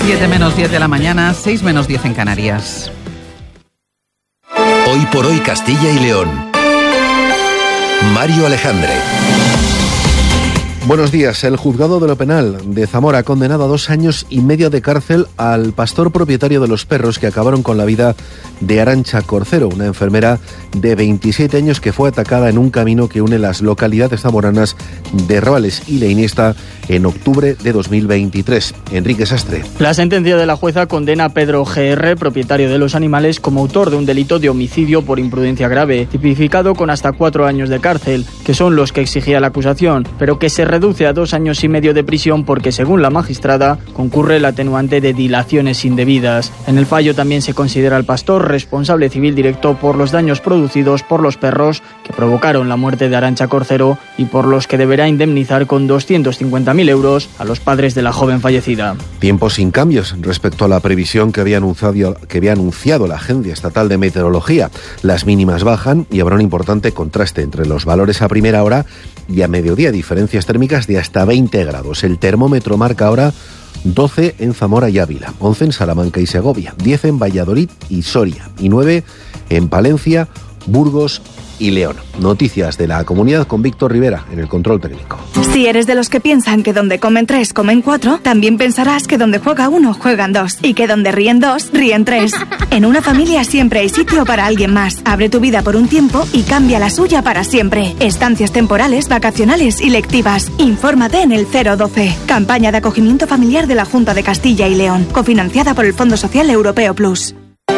7 menos 10 de la mañana, 6 menos 10 en Canarias. Hoy por hoy Castilla y León. Mario Alejandre. Buenos días. El juzgado de lo penal de Zamora ha condenado a 2 años y medio de cárcel al pastor propietario de los perros que acabaron con la vida de Arantxa Corcero, una enfermera de 27 años que fue atacada en un camino que une las localidades zamoranas de Rabales y La Iniesta en octubre de 2023. Enrique Sastre. La sentencia de la jueza condena a Pedro G.R., propietario de los animales, como autor de un delito de homicidio por imprudencia grave, tipificado con hasta 4 años de cárcel, que son los que exigía la acusación, pero que se reduce a 2 años y medio de prisión porque, según la magistrada, concurre el atenuante de dilaciones indebidas. En el fallo también se considera al pastor responsable civil directo por los daños producidos por los perros que provocaron la muerte de Arantxa Corcero y por los que deberá indemnizar con 250.000 euros a los padres de la joven fallecida. Tiempo sin cambios respecto a la previsión que había anunciado la Agencia Estatal de Meteorología. Las mínimas bajan y habrá un importante contraste entre los valores a primera hora y a mediodía, diferencias térmicas de hasta 20 grados. El termómetro marca ahora 12 en Zamora y Ávila, 11 en Salamanca y Segovia, 10 en Valladolid y Soria y 9 en Palencia, Burgos y León. Noticias de la comunidad con Víctor Rivera en el control técnico. Si eres de los que piensan que donde comen 3, comen 4, también pensarás que donde juega 1, juegan 2 y que donde ríen 2, ríen 3. En una familia siempre hay sitio para alguien más. Abre tu vida por un tiempo y cambia la suya para siempre. Estancias temporales, vacacionales y lectivas. Infórmate en el 012. Campaña de acogimiento familiar de la Junta de Castilla y León, cofinanciada por el Fondo Social Europeo Plus.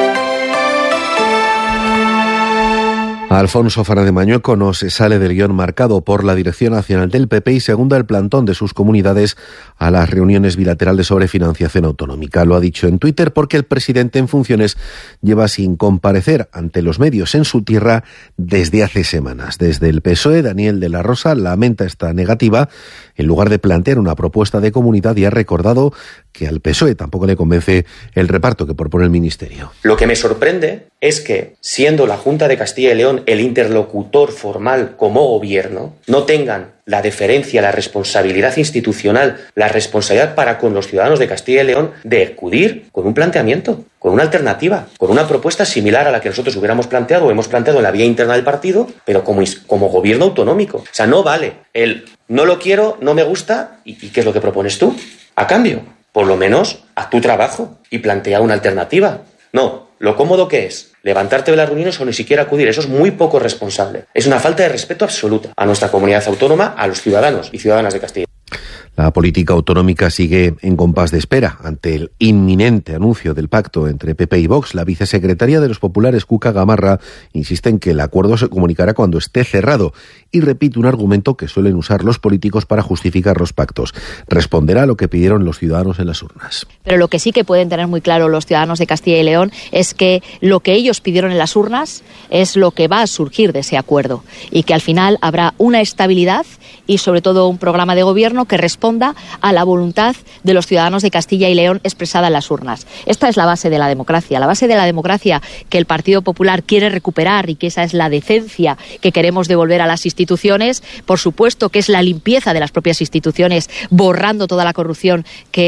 Alfonso Fernández Mañueco no se sale del guión marcado por la Dirección Nacional del PP y segunda el plantón de sus comunidades a las reuniones bilaterales sobre financiación autonómica. Lo ha dicho en Twitter porque el presidente en funciones lleva sin comparecer ante los medios en su tierra desde hace semanas. Desde el PSOE, Daniel de la Rosa lamenta esta negativa en lugar de plantear una propuesta de comunidad y ha recordado que al PSOE tampoco le convence el reparto que propone el Ministerio. Lo que me sorprende es que, siendo la Junta de Castilla y León el interlocutor formal como gobierno, no tengan la deferencia, la responsabilidad institucional, la responsabilidad para con los ciudadanos de Castilla y León de acudir con un planteamiento, con una alternativa, con una propuesta similar a la que nosotros hubiéramos planteado o hemos planteado en la vía interna del partido, pero como gobierno autonómico. O sea, no vale el no lo quiero, no me gusta, ¿y qué es lo que propones tú? A cambio, por lo menos, haz tu trabajo y plantea una alternativa. No, lo cómodo que es levantarte de las reuniones o ni siquiera acudir, eso es muy poco responsable. Es una falta de respeto absoluta a nuestra comunidad autónoma, a los ciudadanos y ciudadanas de Castilla. La política autonómica sigue en compás de espera ante el inminente anuncio del pacto entre PP y Vox. La vicesecretaria de los populares, Cuca Gamarra, insiste en que el acuerdo se comunicará cuando esté cerrado y repite un argumento que suelen usar los políticos para justificar los pactos. Responderá a lo que pidieron los ciudadanos en las urnas. Pero lo que sí que pueden tener muy claro los ciudadanos de Castilla y León es que lo que ellos pidieron en las urnas es lo que va a surgir de ese acuerdo y que al final habrá una estabilidad y sobre todo un programa de gobierno que responda a la voluntad de los ciudadanos de Castilla y León expresada en las urnas. Esta es la base de la democracia que el Partido Popular quiere recuperar y que esa es la decencia que queremos devolver a las instituciones. Por supuesto que es la limpieza de las propias instituciones, borrando toda la corrupción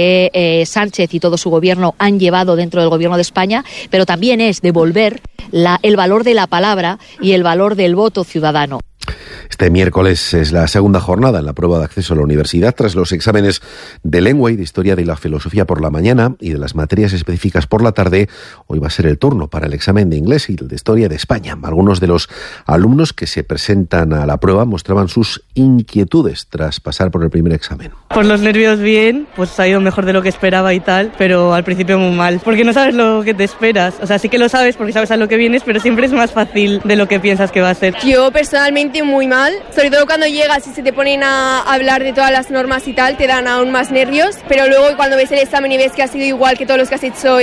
que Sánchez y todo su gobierno han llevado dentro del gobierno de España, pero también es devolver el valor de la palabra y el valor del voto ciudadano. Este miércoles es la segunda jornada en la prueba de acceso a la universidad tras los exámenes de lengua y de historia de la filosofía por la mañana y de las materias específicas por la tarde. Hoy va a ser el turno para el examen de inglés y el de historia de España. Algunos de los alumnos que se presentan a la prueba mostraban sus inquietudes tras pasar por el primer examen. Por los nervios bien, pues ha ido mejor de lo que esperaba y tal, pero al principio muy mal, porque no sabes lo que te esperas. O sea, sí que lo sabes porque sabes a lo que vienes, pero siempre es más fácil de lo que piensas que va a ser. Yo personalmente muy mal, sobre todo cuando llegas y se te ponen a hablar de todas las normas y tal, te dan aún más nervios, pero luego cuando ves el examen y ves que ha sido igual que todos los que has hecho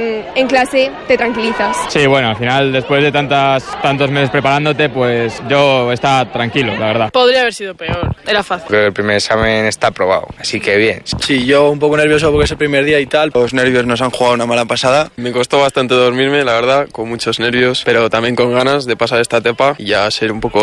en clase, te tranquilizas. Sí, bueno, al final después de tantos meses preparándote, pues yo estaba tranquilo, la verdad. Podría haber sido peor, era fácil. Creo que el primer examen está aprobado, así que bien. Sí, yo un poco nervioso porque es el primer día y tal, los nervios nos han jugado una mala pasada. Me costó bastante dormirme, la verdad, con muchos nervios, pero también con ganas de pasar esta etapa y ya ser un poco libre, ¿no?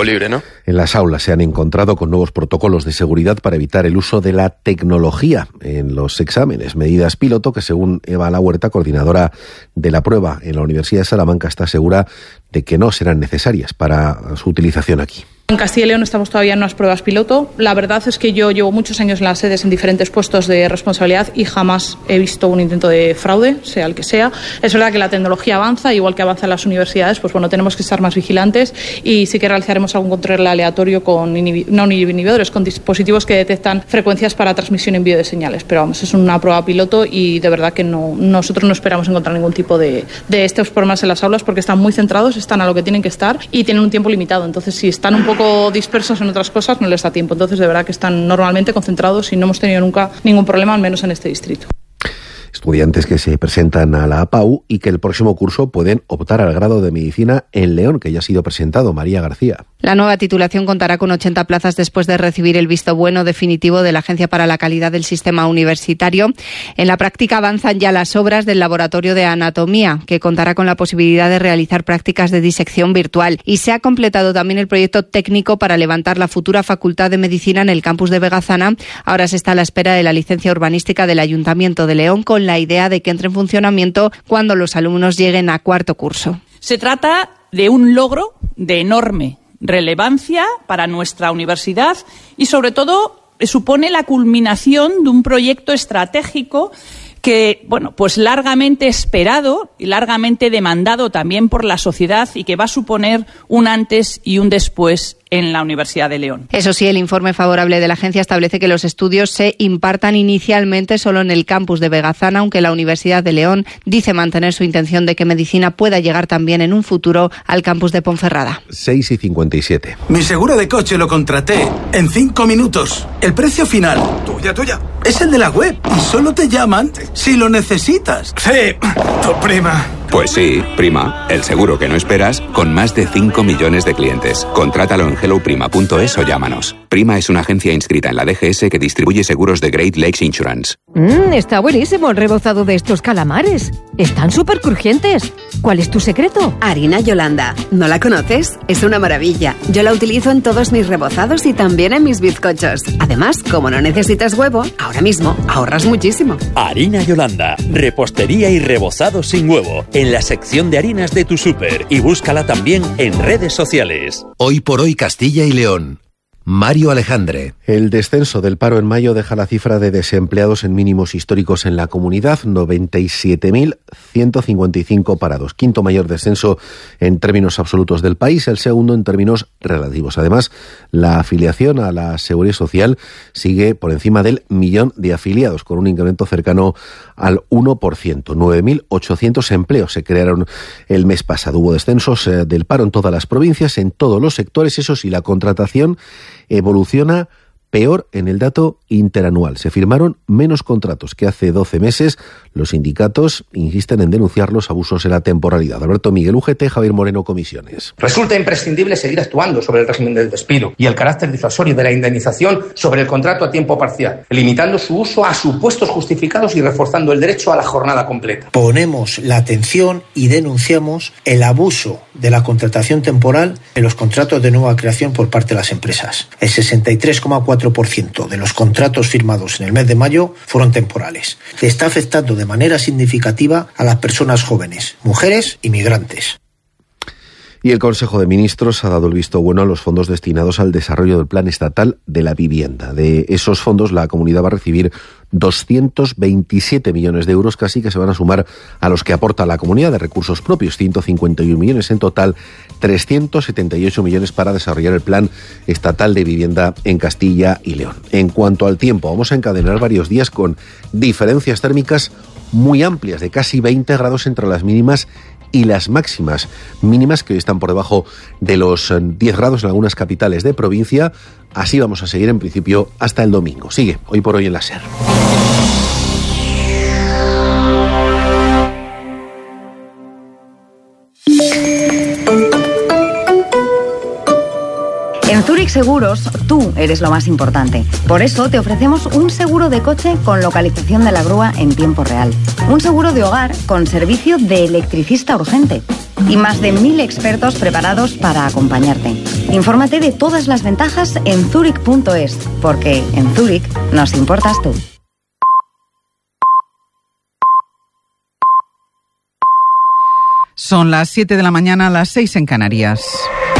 En las aulas se han encontrado con nuevos protocolos de seguridad para evitar el uso de la tecnología en los exámenes, medidas piloto que, según Eva Lahuerta, coordinadora de la prueba en la Universidad de Salamanca, está segura de que no serán necesarias para su utilización aquí. En Castilla y León estamos todavía en unas pruebas piloto. La verdad es que yo llevo muchos años en las sedes en diferentes puestos de responsabilidad y jamás he visto un intento de fraude, sea el que sea. Es verdad que la tecnología avanza, igual que avanza en las universidades, pues bueno, tenemos que estar más vigilantes y sí que realizaremos algún control aleatorio con inhibidores, con dispositivos que detectan frecuencias para transmisión y envío de señales. Pero vamos, es una prueba piloto y de verdad que nosotros no esperamos encontrar ningún tipo de estos problemas en las aulas porque están muy centrados, están a lo que tienen que estar y tienen un tiempo limitado. Entonces, si están un poco dispersos en otras cosas, no les da tiempo. Entonces, de verdad que están normalmente concentrados y no hemos tenido nunca ningún problema, al menos en este distrito. Estudiantes que se presentan a la APAU y que el próximo curso pueden optar al grado de medicina en León, que ya ha sido presentado. María García. La nueva titulación contará con 80 plazas después de recibir el visto bueno definitivo de la Agencia para la Calidad del Sistema Universitario. En la práctica avanzan ya las obras del laboratorio de anatomía, que contará con la posibilidad de realizar prácticas de disección virtual. Y se ha completado también el proyecto técnico para levantar la futura Facultad de Medicina en el campus de Vegazana. Ahora se está a la espera de la licencia urbanística del Ayuntamiento de León, con la idea de que entre en funcionamiento cuando los alumnos lleguen a cuarto curso. Se trata de un logro de enorme relevancia para nuestra universidad y, sobre todo, supone la culminación de un proyecto estratégico que, pues largamente esperado y largamente demandado también por la sociedad y que va a suponer un antes y un después en la Universidad de León. Eso sí, el informe favorable de la agencia establece que los estudios se impartan inicialmente solo en el campus de Vegazana, aunque la Universidad de León dice mantener su intención de que medicina pueda llegar también en un futuro al campus de Ponferrada. 6:57. Mi seguro de coche lo contraté en 5 minutos. El precio final, tuya, es el de la web y solo te llaman si lo necesitas. Sí, tu prima. Pues sí, Prima, el seguro que no esperas con más de 5 millones de clientes. Contrátalo en helloprima.es o llámanos. Prima es una agencia inscrita en la DGS que distribuye seguros de Great Lakes Insurance. Está buenísimo el rebozado de estos calamares. Están súper crujientes. ¿Cuál es tu secreto? Harina Yolanda. ¿No la conoces? Es una maravilla. Yo la utilizo en todos mis rebozados y también en mis bizcochos. Además, como no necesitas huevo, ahora mismo ahorras muchísimo. Harina Yolanda. Repostería y rebozado sin huevo. En la sección de harinas de tu súper. Y búscala también en redes sociales. Hoy por hoy Castilla y León. Mario Alejandre. El descenso del paro en mayo deja la cifra de desempleados en mínimos históricos en la comunidad, 97.155 parados. Quinto mayor descenso en términos absolutos del país, el segundo en términos relativos. Además, la afiliación a la Seguridad Social sigue por encima del 1 millón de afiliados, con un incremento cercano al 1%. 9.800 empleos se crearon el mes pasado. Hubo descensos del paro en todas las provincias, en todos los sectores. Eso sí, la contratación evoluciona peor en el dato interanual. Se firmaron menos contratos que hace 12 meses. Los sindicatos insisten en denunciar los abusos en la temporalidad. Alberto Miguel, UGT, Javier Moreno, Comisiones. Resulta imprescindible seguir actuando sobre el régimen del despido y el carácter disuasorio de la indemnización sobre el contrato a tiempo parcial, limitando su uso a supuestos justificados y reforzando el derecho a la jornada completa. Ponemos la atención y denunciamos el abuso de la contratación temporal en los contratos de nueva creación por parte de las empresas. El 63,4% de los contratos firmados en el mes de mayo fueron temporales. Está afectando de manera significativa a las personas jóvenes, mujeres y migrantes. Y el Consejo de Ministros ha dado el visto bueno a los fondos destinados al desarrollo del Plan Estatal de la Vivienda. De esos fondos, la comunidad va a recibir 227 millones de euros casi, que se van a sumar a los que aporta la comunidad de recursos propios, 151 millones en total, 378 millones para desarrollar el Plan Estatal de Vivienda en Castilla y León. En cuanto al tiempo, vamos a encadenar varios días con diferencias térmicas muy amplias, de casi 20 grados entre las mínimas y las máximas, mínimas que hoy están por debajo de los 10 grados en algunas capitales de provincia. Así vamos a seguir en principio hasta el domingo. Sigue Hoy por Hoy en la SER. En Zurich Seguros, tú eres lo más importante. Por eso te ofrecemos un seguro de coche con localización de la grúa en tiempo real. Un seguro de hogar con servicio de electricista urgente. y más de 1000 expertos preparados para acompañarte. Infórmate de todas las ventajas en Zurich.es, porque en Zurich nos importas tú. Son las 7 de la mañana, las 6 en Canarias.